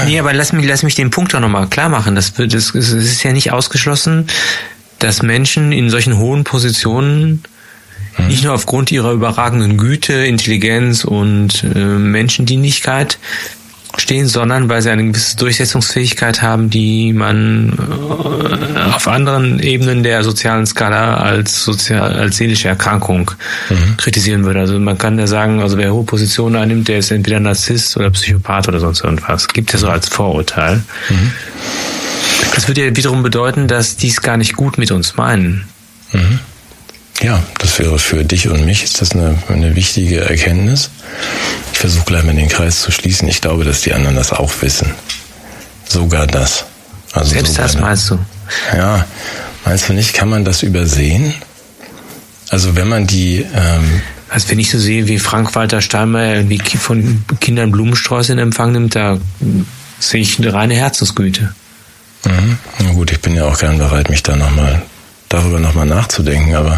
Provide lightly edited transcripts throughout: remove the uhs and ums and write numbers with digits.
Nee, aber lass mich den Punkt doch nochmal klar machen. Es ist ja nicht ausgeschlossen, dass Menschen in solchen hohen Positionen nicht nur aufgrund ihrer überragenden Güte, Intelligenz und Menschendienlichkeit stehen, sondern weil sie eine gewisse Durchsetzungsfähigkeit haben, die man auf anderen Ebenen der sozialen Skala als seelische Erkrankung kritisieren würde. Also man kann ja sagen, also wer hohe Positionen einnimmt, der ist entweder Narzisst oder Psychopath oder sonst irgendwas. Gibt es so als Vorurteil. Das würde ja wiederum bedeuten, dass die es gar nicht gut mit uns meinen. Ja, das wäre für dich und mich ist das eine wichtige Erkenntnis. Ich versuche gleich mal den Kreis zu schließen. Ich glaube, dass die anderen das auch wissen. Sogar das. Also selbst das meinst du? Ja, meinst du nicht, kann man das übersehen? Also wenn man die... Also wenn ich so sehe, wie Frank-Walter Steinmeier irgendwie von Kindern Blumensträuße in Empfang nimmt, da sehe ich eine reine Herzensgüte. Na gut, ich bin ja auch gern bereit, mich da darüber nochmal nachzudenken, aber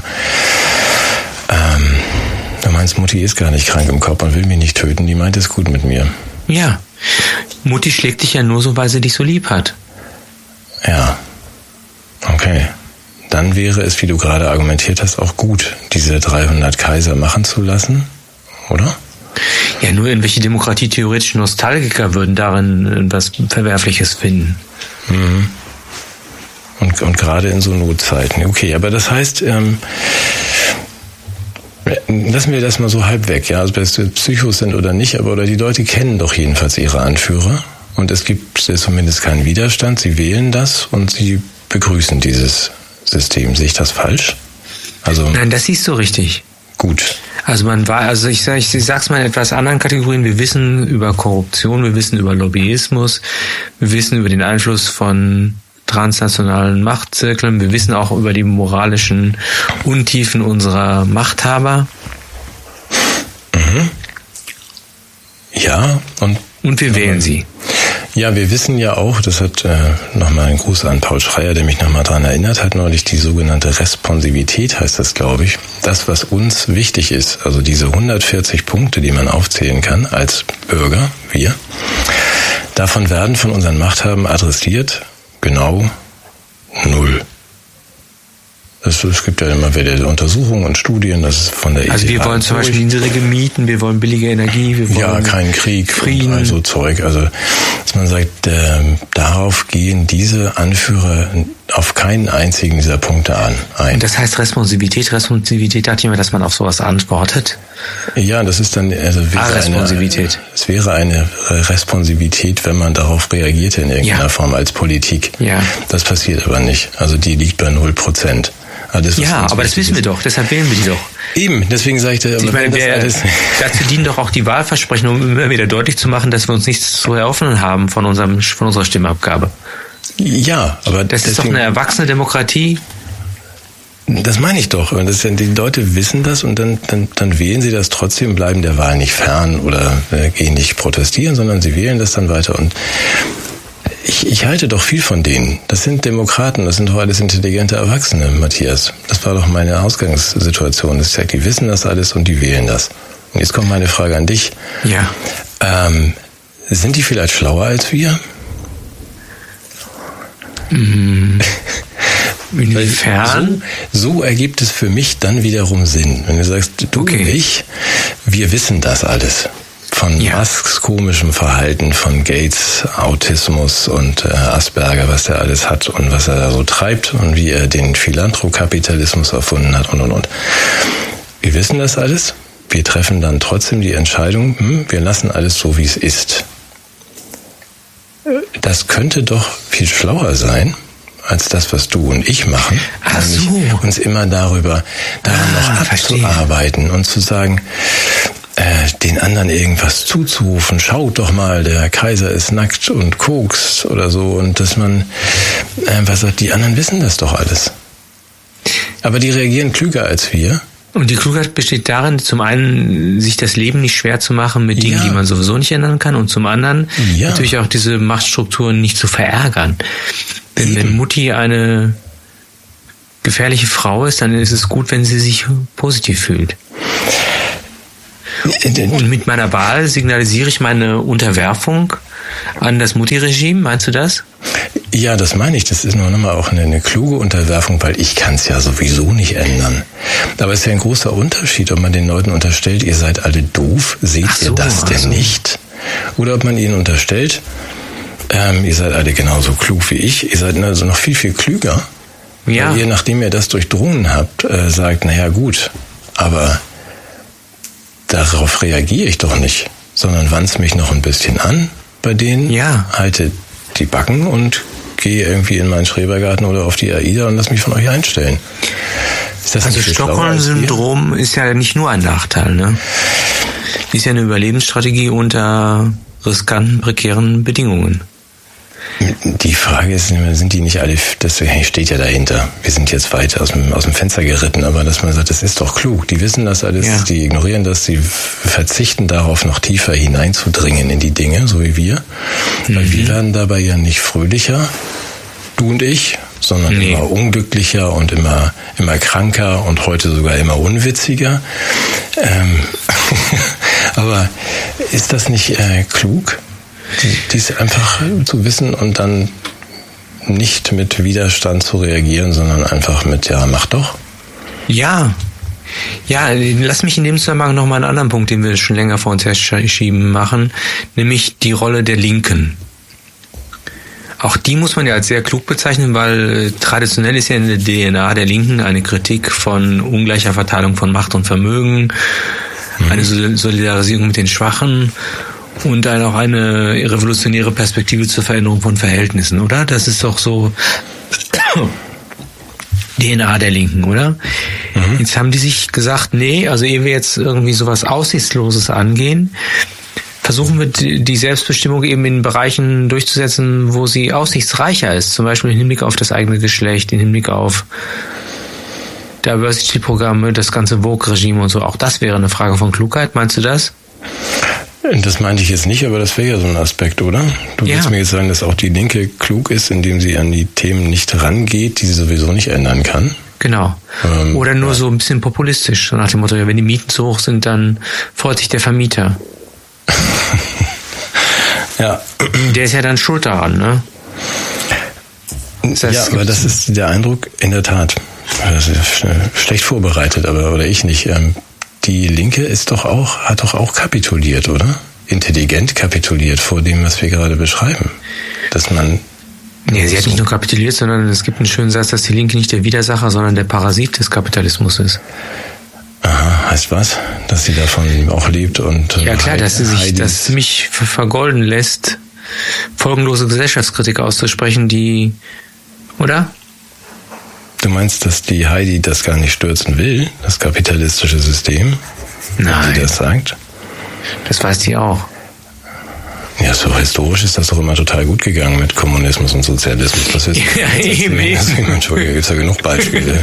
du meinst, Mutti ist gar nicht krank im Kopf und will mich nicht töten, die meint es gut mit mir. Ja, Mutti schlägt dich ja nur so, weil sie dich so lieb hat. Ja, okay. Dann wäre es, wie du gerade argumentiert hast, auch gut, diese 300 Kaiser machen zu lassen, oder? Ja, nur irgendwelche demokratietheoretischen Nostalgiker würden darin etwas Verwerfliches finden. Und gerade in so Notzeiten. Okay, aber das heißt, lassen wir das mal so halb weg, ja, also ob es Psychos sind oder nicht, oder die Leute kennen doch jedenfalls ihre Anführer und es gibt zumindest keinen Widerstand, sie wählen das und sie begrüßen dieses System. Sehe ich das falsch? Also nein, das siehst du richtig. Gut. Also ich sag's mal in etwas anderen Kategorien. Wir wissen über Korruption, wir wissen über Lobbyismus, wir wissen über den Einfluss von transnationalen Machtzirkeln, wir wissen auch über die moralischen Untiefen unserer Machthaber. Ja, und wir wählen sie. Ja, wir wissen ja auch, das hat nochmal ein Gruß an Paul Schreier, der mich nochmal dran erinnert hat, neulich die sogenannte Responsivität heißt das, glaube ich. Das, was uns wichtig ist, also diese 140 Punkte, die man aufzählen kann als Bürger, wir, davon werden von unseren Machthabern adressiert, genau 0. Es gibt ja immer wieder Untersuchungen und Studien, das ist von der ETH. Also wir wollen zum Beispiel niedrige Mieten, wir wollen billige Energie, wir wollen ja, keinen Krieg, Frieden. Und all so Zeug. Also, dass man sagt, darauf gehen diese Anführer auf keinen einzigen dieser Punkte ein. Und das heißt Responsivität hat jemand, dass man auf sowas antwortet? Ja, das ist dann, Responsivität. Es wäre eine Responsivität, wenn man darauf reagierte in irgendeiner Form als Politik. Ja. Das passiert aber nicht. Also die liegt bei 0%. Aber das wissen wir doch, deshalb wählen wir die doch. Eben, deswegen sage ich dir, ich meine, dazu dienen doch auch die Wahlversprechen, um immer wieder deutlich zu machen, dass wir uns nichts zu erhoffen haben von unserer Stimmabgabe. Ja, aber das ist doch eine erwachsene Demokratie. Das meine ich doch. Und die Leute wissen das und dann wählen sie das trotzdem, bleiben der Wahl nicht fern oder gehen nicht protestieren, sondern sie wählen das dann weiter. Und ich halte doch viel von denen. Das sind Demokraten, das sind doch alles intelligente Erwachsene, Matthias. Das war doch meine Ausgangssituation. Das zeigt, die wissen das alles und die wählen das. Und jetzt kommt meine Frage an dich. Ja. Sind die vielleicht schlauer als wir? Inwiefern? So ergibt es für mich dann wiederum Sinn. Wenn du sagst, du und ich, wir wissen das alles. Von Musks komischem Verhalten, von Gates Autismus und Asperger, was der alles hat und was er da so treibt und wie er den Philanthrokapitalismus erfunden hat und. Wir wissen das alles. Wir treffen dann trotzdem die Entscheidung, wir lassen alles so, wie es ist. Das könnte doch viel schlauer sein, als das, was du und ich machen. Ach so. Uns immer daran noch abzuarbeiten und zu sagen, den anderen irgendwas zuzurufen, schaut doch mal, der Kaiser ist nackt und kokst oder so, und dass man einfach sagt, die anderen wissen das doch alles. Aber die reagieren klüger als wir. Und die Klugheit besteht darin, zum einen sich das Leben nicht schwer zu machen mit Dingen, die man sowieso nicht ändern kann, und zum anderen natürlich auch diese Machtstrukturen nicht zu verärgern. Denn wenn Mutti eine gefährliche Frau ist, dann ist es gut, wenn sie sich positiv fühlt. Und mit meiner Wahl signalisiere ich meine Unterwerfung an das Mutti-Regime, meinst du das? Ja, das meine ich. Das ist nur nochmal auch eine kluge Unterwerfung, weil ich kann es ja sowieso nicht ändern. Aber es ist ja ein großer Unterschied, ob man den Leuten unterstellt, ihr seid alle doof, seht ihr das denn nicht? Oder ob man ihnen unterstellt, ihr seid alle genauso klug wie ich, ihr seid also noch viel, viel klüger. Ja. Weil ihr, nachdem ihr das durchdrungen habt, sagt, naja gut, aber darauf reagiere ich doch nicht, sondern wanz mich noch ein bisschen an bei denen, halte die Backen und gehe irgendwie in meinen Schrebergarten oder auf die AIDA und lass mich von euch einstellen. Ist das also Stockholm-Syndrom ist ja nicht nur ein Nachteil, ne? Ist ja eine Überlebensstrategie unter riskanten, prekären Bedingungen. Die Frage ist, sind die nicht alle, das steht ja dahinter, wir sind jetzt weit aus dem Fenster geritten, aber dass man sagt, das ist doch klug, die wissen das alles, die ignorieren das, die verzichten darauf, noch tiefer hineinzudringen in die Dinge, so wie wir. Weil wir werden dabei ja nicht fröhlicher, du und ich, sondern immer unglücklicher und immer kranker und heute sogar immer unwitziger. Aber ist das nicht klug? Dies einfach zu wissen und dann nicht mit Widerstand zu reagieren, sondern einfach mit, ja, mach doch. Ja, lass mich in dem Zusammenhang noch mal einen anderen Punkt, den wir schon länger vor uns herschieben, machen, nämlich die Rolle der Linken. Auch die muss man ja als sehr klug bezeichnen, weil traditionell ist ja in der DNA der Linken eine Kritik von ungleicher Verteilung von Macht und Vermögen, eine Solidarisierung mit den Schwachen und dann auch eine revolutionäre Perspektive zur Veränderung von Verhältnissen, oder? Das ist doch so DNA der Linken, oder? Jetzt haben die sich gesagt, nee, also ehe wir jetzt irgendwie sowas Aussichtsloses angehen, versuchen wir die Selbstbestimmung eben in Bereichen durchzusetzen, wo sie aussichtsreicher ist. Zum Beispiel im Hinblick auf das eigene Geschlecht, im Hinblick auf Diversity-Programme, das ganze Vogue-Regime und so. Auch das wäre eine Frage von Klugheit. Meinst du das? Das meinte ich jetzt nicht, aber das wäre ja so ein Aspekt, oder? Du willst mir jetzt sagen, dass auch die Linke klug ist, indem sie an die Themen nicht rangeht, die sie sowieso nicht ändern kann? Genau. Oder nur so ein bisschen populistisch, so nach dem Motto, ja, wenn die Mieten zu hoch sind, dann freut sich der Vermieter. Ja. Der ist ja dann schuld daran, ne? Das heißt, ja, aber das ist der Eindruck, in der Tat. Das ist schlecht vorbereitet, oder ich nicht. Die Linke hat doch auch kapituliert, oder? Intelligent kapituliert vor dem, was wir gerade beschreiben. Dass man... Nee, sie hat nicht nur kapituliert, sondern es gibt einen schönen Satz, dass die Linke nicht der Widersacher, sondern der Parasit des Kapitalismus ist. Aha, heißt was? Dass sie davon auch lebt und... Ja klar, dass sie sich das ziemlich vergolden lässt, folgenlose Gesellschaftskritik auszusprechen, die... Oder? Du meinst, dass die Heidi das gar nicht stürzen will, das kapitalistische System? Nein. Die das sagt? Das weiß die auch. Ja, so historisch ist das doch immer total gut gegangen mit Kommunismus und Sozialismus. Das ist Entschuldigung, gibt's ja genug Beispiele.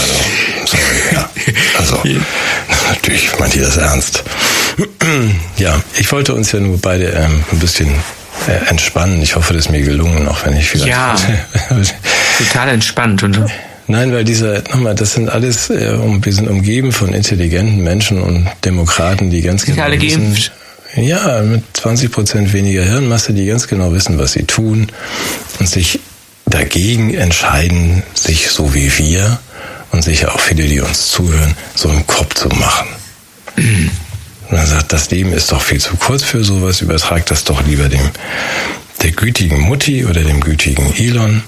Natürlich meint ihr das ernst. Ja, ich wollte uns ja nur beide ein bisschen entspannen. Ich hoffe, das ist mir gelungen, auch wenn ich vielleicht... Ja, total entspannt. Und nein, weil das sind alles, wir sind umgeben von intelligenten Menschen und Demokraten, die ganz genau alle wissen... Ja, mit 20% weniger Hirnmasse, die ganz genau wissen, was sie tun und sich dagegen entscheiden, sich so wie wir und sicher auch viele, die uns zuhören, so im Kopf zu machen. Und man sagt, das Leben ist doch viel zu kurz für sowas, übertragt das doch lieber der gütigen Mutti oder dem gütigen Elon.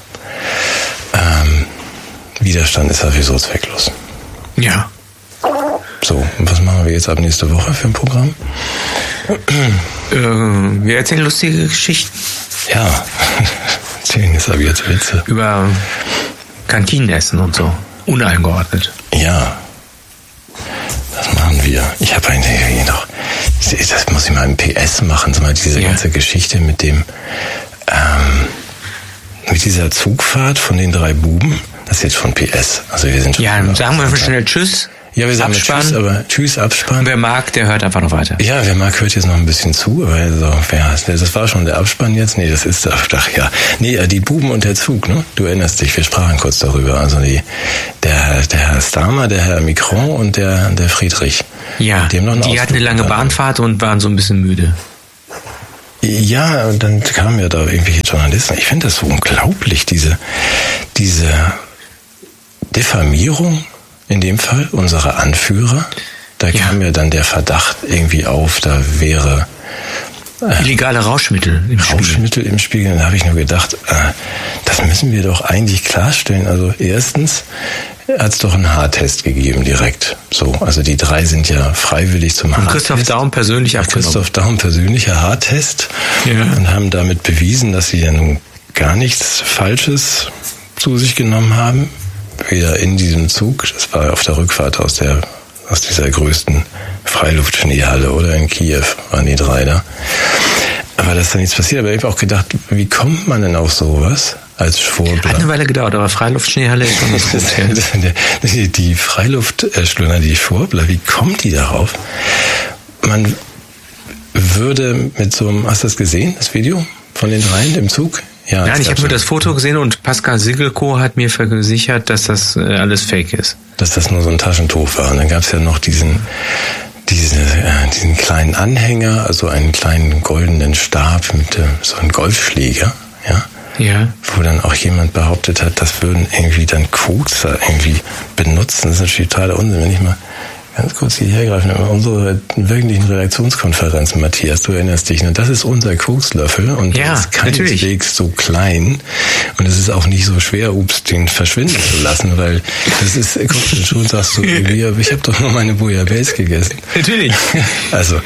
Widerstand ist sowieso zwecklos. Ja. So, und was machen wir jetzt ab nächste Woche für ein Programm? Wir erzählen lustige Geschichten. Ja, erzählen jetzt aber jetzt Witze. Über Kantinenessen und so. Uneingeordnet. Ja. Das machen wir. Ich habe noch. Das muss ich mal im PS machen, so mal diese ganze Geschichte mit dem, mit dieser Zugfahrt von den 3 Buben. Das ist jetzt von PS. Also wir sind schon. Ja, sagen wir schnell Tschüss. Ja, wir sagen Tschüss, aber Tschüss, Abspann. Wer mag, der hört einfach noch weiter. Ja, wer mag, hört jetzt noch ein bisschen zu. Also, das war schon der Abspann jetzt? Nee, das ist der Abspann, ja. Nee, die Buben und der Zug, ne? Du erinnerst dich, wir sprachen kurz darüber. Also der Herr Stamer, der Herr Micron und der Friedrich. Ja, die hatten eine lange Bahnfahrt und waren so ein bisschen müde. Ja, und dann kamen ja da irgendwelche Journalisten. Ich finde das so unglaublich, diese Diffamierung in dem Fall unserer Anführer. Da kam ja dann der Verdacht irgendwie auf, da wäre illegale Rauschmittel im Spiegel. Da habe ich nur gedacht, das müssen wir doch eigentlich klarstellen. Also erstens hat es doch einen Haartest gegeben direkt. So, also die 3 sind ja freiwillig zum Haartest. Und Christoph Daum persönlich abgenommen. Christoph Daum persönlicher Haartest und haben damit bewiesen, dass sie ja nun gar nichts Falsches zu sich genommen haben. Weder in diesem Zug, das war auf der Rückfahrt aus dieser größten Freiluftschneehalle, oder in Kiew waren die 3 da. Aber dass da nichts passiert. Aber ich habe auch gedacht, wie kommt man denn auf sowas als Schwurbler? Hat eine Weile gedauert, aber Freiluftschneehalle ist schon was Gutes. Die Freiluftschlunner, die Schwurbler, wie kommt die darauf? Man würde mit so einem, hast du das gesehen, das Video von den 3 im Zug? Ja, ich habe nur das Foto gesehen und Pascal Sigelko hat mir versichert, dass das alles fake ist. Dass das nur so ein Taschentuch war. Und dann gab es ja noch diesen kleinen Anhänger, also einen kleinen goldenen Stab mit so einem Golfschläger, ja. Wo dann auch jemand behauptet hat, das würden irgendwie dann Kokser irgendwie benutzen. Das ist natürlich totaler Unsinn, wenn ich mal ganz kurz hierher greifen. Unsere wirklichen Redaktionskonferenzen, Matthias, du erinnerst dich, ne? Das ist unser Kokslöffel und der ist keineswegs so klein und es ist auch nicht so schwer, den verschwinden zu lassen, weil das ist, guck, schon sagst du, ich habe doch nur meine Bouillabaisse gegessen. Natürlich. Also,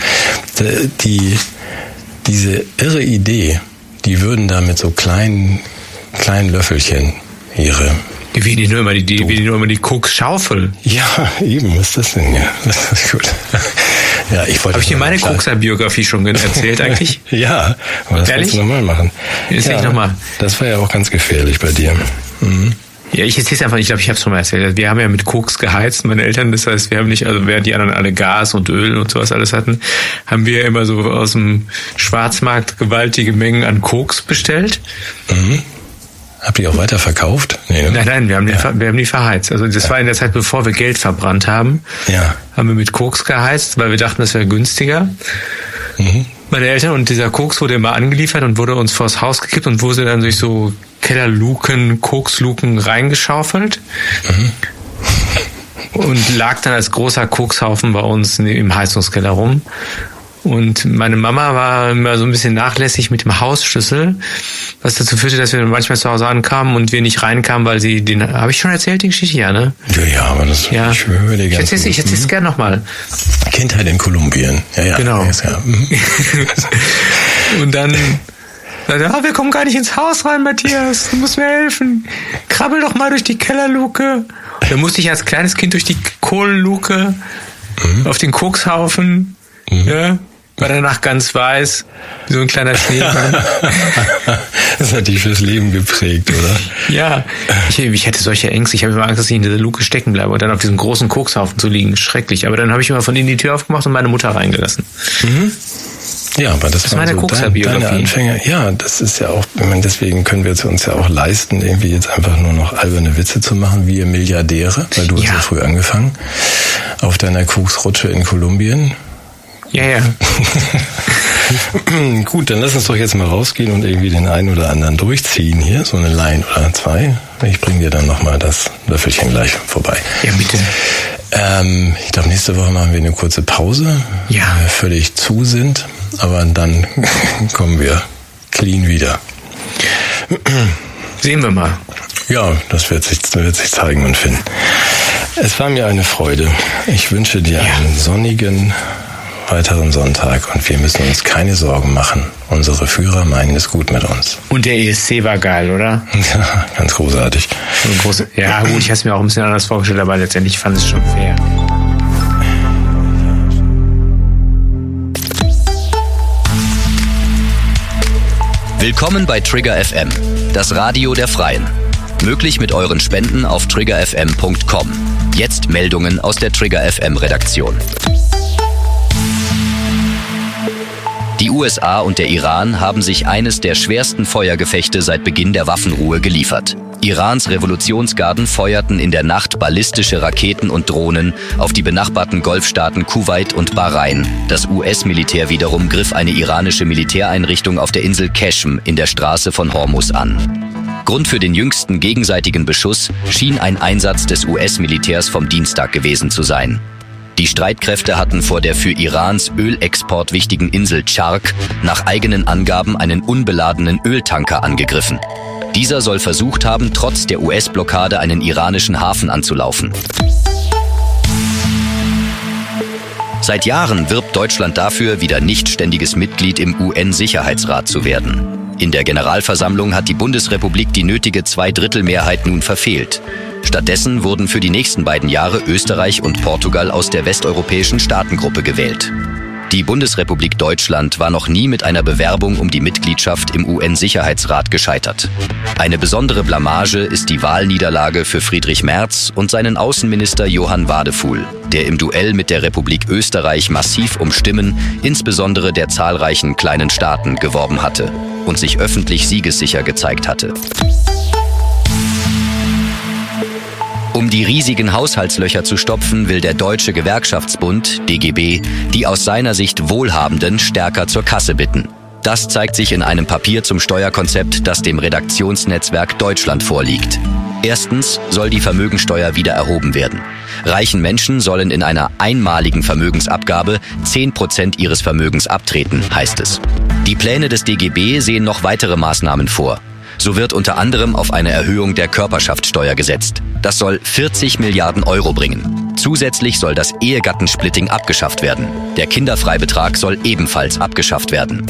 diese irre Idee, die würden da mit so kleinen Löffelchen ihre... Die wählen nur immer die Koksschaufel. Ja, eben, was ist das denn? Ja, das ist gut. Ja, habe ich dir meine Kokser-Biografie schon erzählt eigentlich? Ja, aber das willst du nochmal machen. Nochmal. Das war ja auch ganz gefährlich bei dir. Mhm. Ja, ich erzähl's einfach, ich glaube, ich habe es schon mal erzählt. Wir haben ja mit Koks geheizt, meine Eltern, das heißt, wir haben nicht, also während die anderen alle Gas und Öl und sowas alles hatten, haben wir immer so aus dem Schwarzmarkt gewaltige Mengen an Koks bestellt. Mhm. Habt ihr auch weiter verkauft? Nee, ne? Nein, wir haben die verheizt. Also das war in der Zeit, bevor wir Geld verbrannt haben. Ja. Haben wir mit Koks geheizt, weil wir dachten, das wäre günstiger. Mhm. Meine Eltern, und dieser Koks wurde immer angeliefert und wurde uns vors Haus gekippt und wurde dann durch so Kellerluken, Koksluken reingeschaufelt. Mhm. Und lag dann als großer Kokshaufen bei uns im Heizungskeller rum. Und meine Mama war immer so ein bisschen nachlässig mit dem Hausschlüssel, was dazu führte, dass wir manchmal zu Hause ankamen und wir nicht reinkamen, weil sie den... Habe ich schon erzählt, die Geschichte? Ja, ne? Ja, aber das... Ja. Ich erzähle es gerne nochmal. Kindheit in Kolumbien. Ja. Genau. Ja. Und dann... wir kommen gar nicht ins Haus rein, Matthias. Du musst mir helfen. Krabbel doch mal durch die Kellerluke. Da musste ich als kleines Kind durch die Kohlenluke auf den Kokshaufen. Ja, war danach ganz weiß, wie so ein kleiner Schneemann. Das hat dich fürs Leben geprägt, oder? Ja, ich hatte solche Ängste. Ich habe immer Angst, dass ich in dieser Luke stecken bleibe und dann auf diesem großen Kokshaufen zu liegen. Schrecklich. Aber dann habe ich immer von innen die Tür aufgemacht und meine Mutter reingelassen. Mhm. Ja, aber das war meine so deine Anfänge. Ja, das ist ja auch, ich meine, deswegen können wir es uns ja auch leisten, irgendwie jetzt einfach nur noch alberne Witze zu machen, wir Milliardäre, weil du hast ja früh angefangen, auf deiner Koksrutsche in Kolumbien. Ja. Gut, dann lass uns doch jetzt mal rausgehen und irgendwie den einen oder anderen durchziehen hier, so eine Line oder 2. Ich bringe dir dann nochmal das Löffelchen gleich vorbei. Ja, bitte. Ich glaube, nächste Woche machen wir eine kurze Pause, weil wir völlig zu sind, aber dann kommen wir clean wieder. Sehen wir mal. Ja, das wird sich zeigen und finden. Es war mir eine Freude. Ich wünsche dir einen sonnigen weiteren Sonntag und wir müssen uns keine Sorgen machen. Unsere Führer meinen es gut mit uns. Und der ESC war geil, oder? Ja, ganz großartig. Ja gut, ich habe es mir auch ein bisschen anders vorgestellt, aber letztendlich fand ich es schon fair. Willkommen bei Trigger FM, das Radio der Freien. Möglich mit euren Spenden auf triggerfm.com. Jetzt Meldungen aus der Trigger FM Redaktion. Die USA und der Iran haben sich eines der schwersten Feuergefechte seit Beginn der Waffenruhe geliefert. Irans Revolutionsgarden feuerten in der Nacht ballistische Raketen und Drohnen auf die benachbarten Golfstaaten Kuwait und Bahrain. Das US-Militär wiederum griff eine iranische Militäreinrichtung auf der Insel Qeshm in der Straße von Hormuz an. Grund für den jüngsten gegenseitigen Beschuss schien ein Einsatz des US-Militärs vom Dienstag gewesen zu sein. Die Streitkräfte hatten vor der für Irans Ölexport wichtigen Insel Chark nach eigenen Angaben einen unbeladenen Öltanker angegriffen. Dieser soll versucht haben, trotz der US-Blockade einen iranischen Hafen anzulaufen. Seit Jahren wirbt Deutschland dafür, wieder nicht ständiges Mitglied im UN-Sicherheitsrat zu werden. In der Generalversammlung hat die Bundesrepublik die nötige Zweidrittelmehrheit nun verfehlt. Stattdessen wurden für die nächsten beiden Jahre Österreich und Portugal aus der westeuropäischen Staatengruppe gewählt. Die Bundesrepublik Deutschland war noch nie mit einer Bewerbung um die Mitgliedschaft im UN-Sicherheitsrat gescheitert. Eine besondere Blamage ist die Wahlniederlage für Friedrich Merz und seinen Außenminister Johann Wadefuhl, der im Duell mit der Republik Österreich massiv um Stimmen, insbesondere der zahlreichen kleinen Staaten, geworben hatte und sich öffentlich siegessicher gezeigt hatte. Um die riesigen Haushaltslöcher zu stopfen, will der Deutsche Gewerkschaftsbund, DGB, die aus seiner Sicht Wohlhabenden stärker zur Kasse bitten. Das zeigt sich in einem Papier zum Steuerkonzept, das dem Redaktionsnetzwerk Deutschland vorliegt. Erstens soll die Vermögensteuer wieder erhoben werden. Reichen Menschen sollen in einer einmaligen Vermögensabgabe 10% ihres Vermögens abtreten, heißt es. Die Pläne des DGB sehen noch weitere Maßnahmen vor. So wird unter anderem auf eine Erhöhung der Körperschaftssteuer gesetzt. Das soll 40 Milliarden Euro bringen. Zusätzlich soll das Ehegattensplitting abgeschafft werden. Der Kinderfreibetrag soll ebenfalls abgeschafft werden.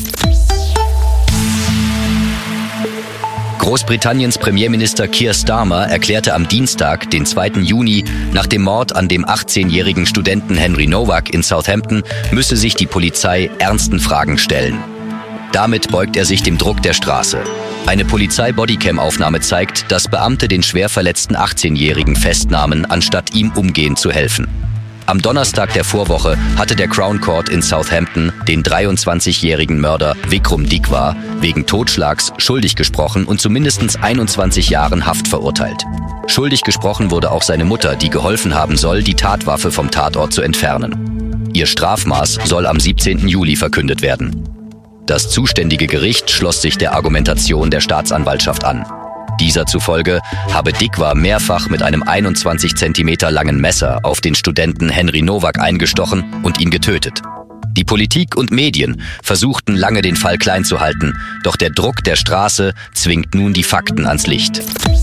Großbritanniens Premierminister Keir Starmer erklärte am Dienstag, den 2. Juni, nach dem Mord an dem 18-jährigen Studenten Henry Nowak in Southampton müsse sich die Polizei ernsten Fragen stellen. Damit beugt er sich dem Druck der Straße. Eine Polizei-Bodycam-Aufnahme zeigt, dass Beamte den schwer verletzten 18-Jährigen festnahmen, anstatt ihm umgehend zu helfen. Am Donnerstag der Vorwoche hatte der Crown Court in Southampton den 23-jährigen Mörder Vikram Dikwa wegen Totschlags schuldig gesprochen und zu mindestens 21 Jahren Haft verurteilt. Schuldig gesprochen wurde auch seine Mutter, die geholfen haben soll, die Tatwaffe vom Tatort zu entfernen. Ihr Strafmaß soll am 17. Juli verkündet werden. Das zuständige Gericht schloss sich der Argumentation der Staatsanwaltschaft an. Dieser zufolge habe Dikwa mehrfach mit einem 21 Zentimeter langen Messer auf den Studenten Henry Nowak eingestochen und ihn getötet. Die Politik und Medien versuchten lange den Fall klein zu halten, doch der Druck der Straße zwingt nun die Fakten ans Licht.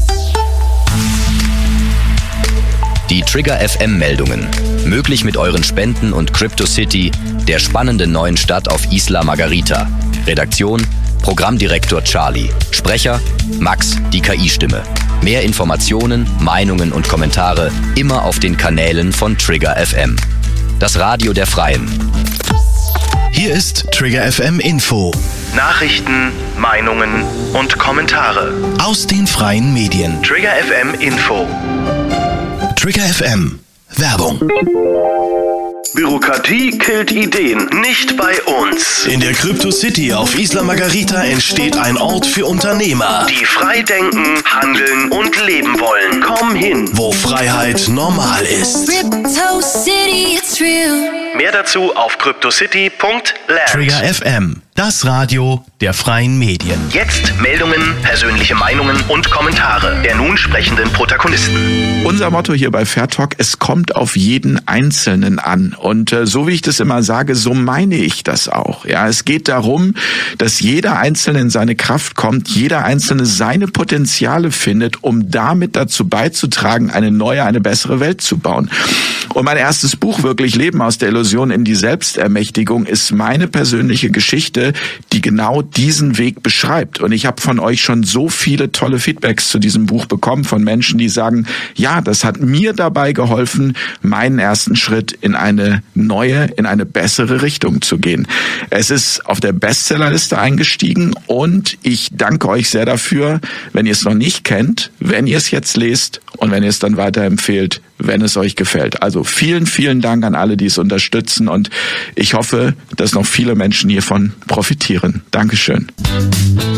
Die Trigger FM Meldungen. Möglich mit euren Spenden und CryptoCity, der spannenden neuen Stadt auf Isla Margarita. Redaktion: Programmdirektor Charlie. Sprecher: Max, die KI-Stimme. Mehr Informationen, Meinungen und Kommentare immer auf den Kanälen von Trigger FM. Das Radio der Freien. Hier ist Trigger FM Info. Nachrichten, Meinungen und Kommentare Aus den freien Medien. Trigger FM Info. Trigger FM. Werbung. Bürokratie killt Ideen, nicht bei uns. In der Crypto City auf Isla Margarita entsteht ein Ort für Unternehmer, die frei denken, handeln und leben wollen. Komm hin, wo Freiheit normal ist. Crypto City, it's real. Mehr dazu auf cryptocity.land. Trigger FM, das Radio der freien Medien. Jetzt Meldungen, persönliche Meinungen und Kommentare der nun sprechenden Protagonisten. Unser Motto hier bei Fair Talk: Es kommt auf jeden Einzelnen an. Und so wie ich das immer sage, so meine ich das auch. Ja, es geht darum, dass jeder Einzelne in seine Kraft kommt, jeder Einzelne seine Potenziale findet, um damit dazu beizutragen, eine neue, eine bessere Welt zu bauen. Und mein erstes Buch, wirklich Leben aus der Illusion, Exkursion in die Selbstermächtigung ist meine persönliche Geschichte, die genau diesen Weg beschreibt. Und ich habe von euch schon so viele tolle Feedbacks zu diesem Buch bekommen von Menschen, die sagen, ja, das hat mir dabei geholfen, meinen ersten Schritt in eine neue, in eine bessere Richtung zu gehen. Es ist auf der Bestsellerliste eingestiegen und ich danke euch sehr dafür, wenn ihr es noch nicht kennt, wenn ihr es jetzt lest und wenn ihr es dann weiterempfehlt, wenn es euch gefällt. Also vielen, vielen Dank an alle, die es unterstützen und ich hoffe, dass noch viele Menschen hiervon profitieren. Dankeschön.